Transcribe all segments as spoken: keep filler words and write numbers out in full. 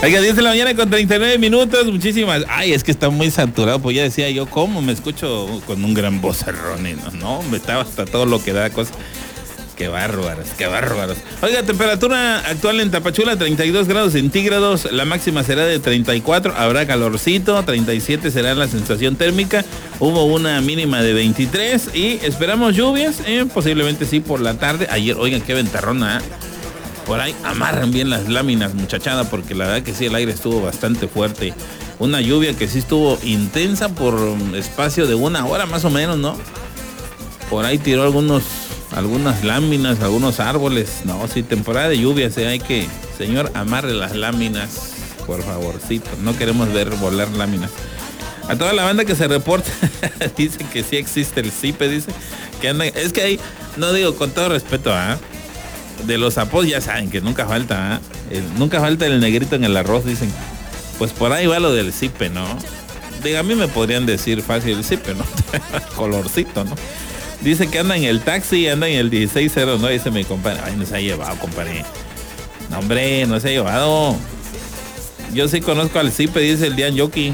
Oiga, diez de la mañana con treinta y nueve minutos, muchísimas. Ay, es que está muy saturado, pues ya decía yo, ¿cómo me escucho con un gran vocerrón? Y no, no, me estaba hasta todo lo que da cosa. Qué bárbaros, qué bárbaros. Oiga, temperatura actual en Tapachula, treinta y dos grados centígrados, la máxima será de treinta y cuatro, habrá calorcito, treinta y siete será la sensación térmica, hubo una mínima de veintitrés y esperamos lluvias, eh, posiblemente sí por la tarde. Ayer, oigan, qué ventarrona, ¿eh? Por ahí amarran bien las láminas, muchachada, porque la verdad que sí, el aire estuvo bastante fuerte. Una lluvia que sí estuvo intensa por espacio de una hora más o menos, ¿no? Por ahí tiró algunos, algunas láminas, algunos árboles. No, sí, temporada de lluvias, ¿eh? Hay que, señor, amarre las láminas, por favorcito. No queremos ver volar láminas. A toda la banda que se reporta, dice que sí existe el CIPE, dice que anda. Es que ahí, no digo con todo respeto, ¿ah? ¿eh? De los apodos ya saben que nunca falta, ¿eh? el, nunca falta el negrito en el arroz, dicen. Pues por ahí va lo del CIPE, ¿no? Diga, a mí me podrían decir fácil el CIPE, ¿no? Colorcito, ¿no? Dice que anda en el taxi, anda en el dieciséis cero nueve, dice mi compadre. Ay, no se ha llevado, compadre. No, hombre, no se ha llevado. Yo sí conozco al CIPE, dice el Dian Yoki.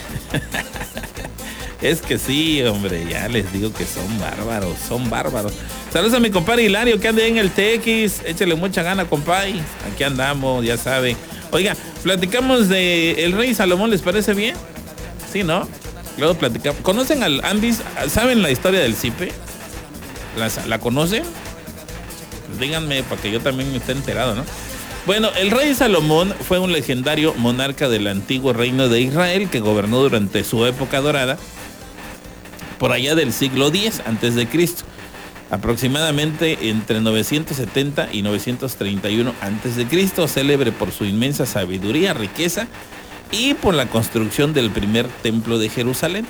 Es que sí, hombre, ya les digo que son bárbaros, son bárbaros. Saludos a mi compadre Hilario, que anda en el T X. Échale mucha gana, compadre. Aquí andamos, ya sabe. Oiga, platicamos de el rey Salomón, ¿les parece bien? Sí, ¿no? Luego platicamos. ¿Conocen al Andis? ¿Saben la historia del CIPE? ¿La, la conocen? Díganme, para que yo también esté enterado, ¿no? Bueno, el rey Salomón fue un legendario monarca del antiguo reino de Israel que gobernó durante su época dorada, por allá del siglo diez antes de Cristo, aproximadamente entre novecientos setenta y novecientos treinta y uno antes de Cristo, célebre por su inmensa sabiduría, riqueza y por la construcción del primer templo de Jerusalén.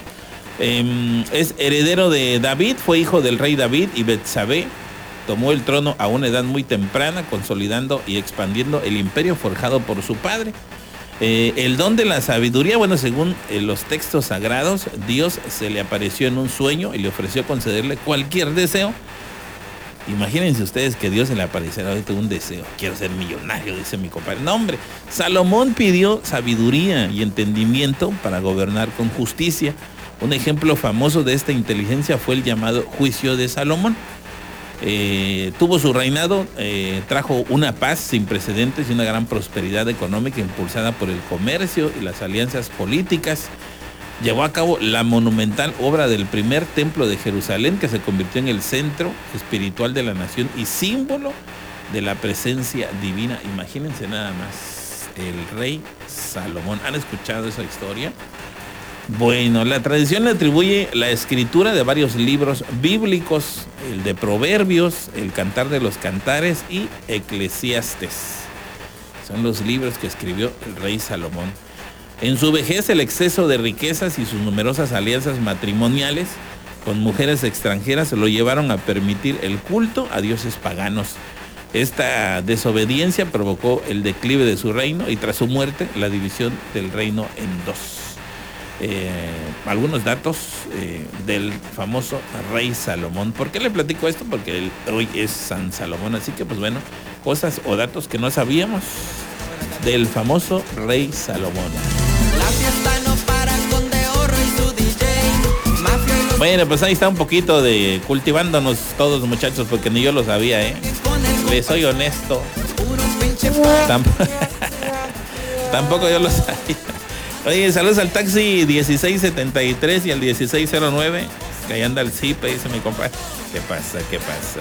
Eh, es heredero de David, fue hijo del rey David y Betsabé. Tomó el trono a una edad muy temprana, consolidando y expandiendo el imperio forjado por su padre. Eh, el don de la sabiduría, bueno, según eh, los textos sagrados, Dios se le apareció en un sueño y le ofreció concederle cualquier deseo. Imagínense ustedes que Dios se le apareciera ahorita un deseo. Quiero ser millonario, dice mi compadre. No, hombre, Salomón pidió sabiduría y entendimiento para gobernar con justicia. Un ejemplo famoso de esta inteligencia fue el llamado Juicio de Salomón. Eh, tuvo su reinado, eh, trajo una paz sin precedentes y una gran prosperidad económica impulsada por el comercio y las alianzas políticas. Llevó a cabo la monumental obra del primer templo de Jerusalén, que se convirtió en el centro espiritual de la nación y símbolo de la presencia divina. Imagínense nada más, el rey Salomón. ¿Han escuchado esa historia? Bueno, la tradición le atribuye la escritura de varios libros bíblicos, el de Proverbios, el Cantar de los Cantares y Eclesiastes. Son los libros que escribió el rey Salomón. En su vejez, el exceso de riquezas y sus numerosas alianzas matrimoniales con mujeres extranjeras lo llevaron a permitir el culto a dioses paganos. Esta desobediencia provocó el declive de su reino y tras su muerte la división del reino en dos. Eh, algunos datos eh, del famoso rey Salomón. ¿Por qué le platico esto? Porque él, hoy es San Salomón, así que pues bueno, cosas o datos que no sabíamos del famoso rey Salomón. La fiesta no para con De Oro y su D J. Mafia y los... Bueno, pues ahí está un poquito de cultivándonos todos, muchachos, porque ni yo lo sabía, ¿eh? Les soy honesto. Tamp- Tampoco yo lo sabía. Oye, saludos al taxi dieciséis setenta y tres y al dieciséis cero nueve, que ahí anda el CIPE, dice mi compadre. ¿Qué pasa? ¿Qué pasa?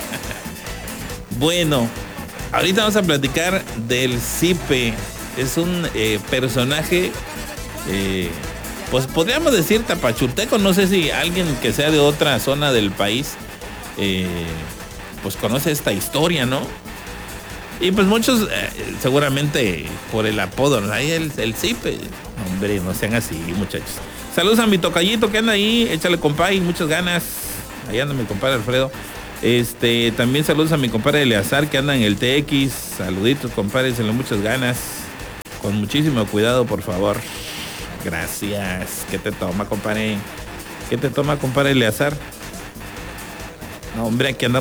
Bueno, ahorita vamos a platicar del CIPE. Es un eh, personaje, eh, pues podríamos decir tapachulteco. No sé si alguien que sea de otra zona del país, eh, pues conoce esta historia, ¿no? Y pues muchos, eh, seguramente por el apodo, ¿no? Ahí el, el CIPE. Hombre, no sean así, muchachos. Saludos a mi tocallito que anda ahí, échale, compadre, muchas ganas. Ahí anda mi compadre Alfredo. Este, también saludos a mi compadre Eleazar que anda en el T X. Saluditos, compadre, échale muchas ganas. Con muchísimo cuidado, por favor. Gracias. ¿Qué te toma, compadre? ¿Qué te toma, compadre Eleazar? No, hombre, aquí andamos.